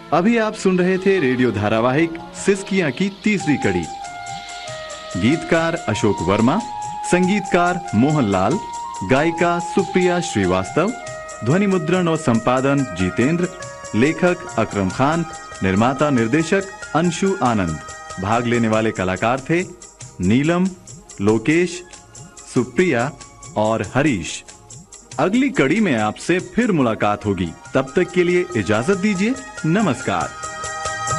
अभी आप सुन रहे थे रेडियो धारावाहिक सिसकियां की तीसरी कड़ी। गीतकार अशोक वर्मा, संगीतकार मोहनलाल, गायिका सुप्रिया श्रीवास्तव, ध्वनि मुद्रण और संपादन जितेंद्र, लेखक अकरम खान, निर्माता निर्देशक अंशु आनंद। भाग लेने वाले कलाकार थे नीलम, लोकेश, सुप्रिया और हरीश। अगली कड़ी में आपसे फिर मुलाकात होगी। तब तक के लिए इजाजत दीजिए। नमस्कार।